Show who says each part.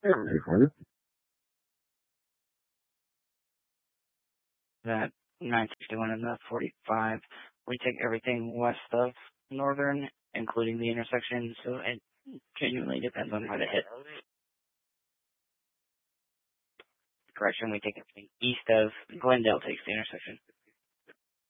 Speaker 1: That 961 and the 45, we take everything west of Northern, including the intersection, so it genuinely depends on how to hit. Correction, we take everything east of Glendale takes the intersection.